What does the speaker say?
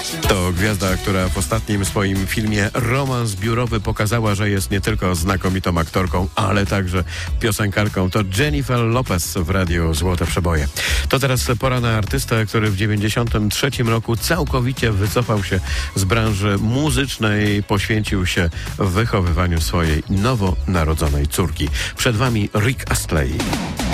To gwiazda, która w ostatnim swoim filmie Romans biurowy pokazała, że jest nie tylko znakomitą aktorką, ale także piosenkarką. To Jennifer Lopez w radiu Złote Przeboje. To teraz pora na artystę, który w 1993 roku całkowicie wycofał się z branży muzycznej, poświęcił się wychowywaniu swojej nowonarodzonej córki. Przed wami Rick Astley.